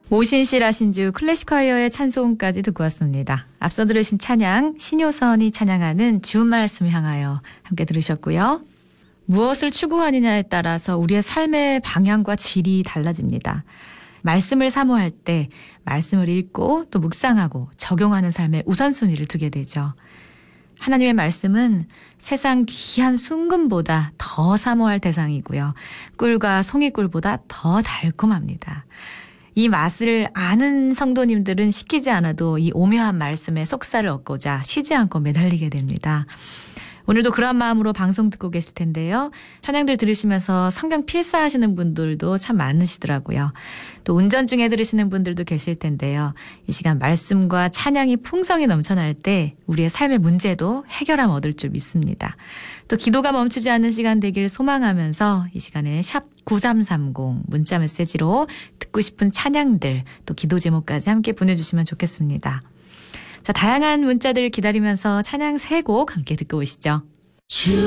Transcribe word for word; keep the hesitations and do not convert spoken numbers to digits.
오신실 아신주 클래식화이어의 찬송까지 듣고 왔습니다. 앞서 들으신 찬양 신효선이 찬양하는 주 말씀 향하여 함께 들으셨고요. 무엇을 추구하느냐에 따라서 우리의 삶의 방향과 질이 달라집니다. 말씀을 사모할 때 말씀을 읽고 또 묵상하고 적용하는 삶에 우선순위를 두게 되죠. 하나님의 말씀은 세상 귀한 순금보다 더 사모할 대상이고요. 꿀과 송이꿀보다 더 달콤합니다. 이 맛을 아는 성도님들은 시키지 않아도 이 오묘한 말씀에 속살을 얻고자 쉬지 않고 매달리게 됩니다. 오늘도 그런 마음으로 방송 듣고 계실 텐데요. 찬양들 들으시면서 성경 필사하시는 분들도 참 많으시더라고요. 또 운전 중에 들으시는 분들도 계실 텐데요. 이 시간 말씀과 찬양이 풍성히 넘쳐날 때 우리의 삶의 문제도 해결함 얻을 줄 믿습니다. 또 기도가 멈추지 않는 시간 되길 소망하면서 이 시간에 샵 구삼삼공 문자 메시지로 듣고 싶은 찬양들 또 기도 제목까지 함께 보내주시면 좋겠습니다. 자, 다양한 문자들 기다리면서 찬양 세 곡 함께 듣고 오시죠.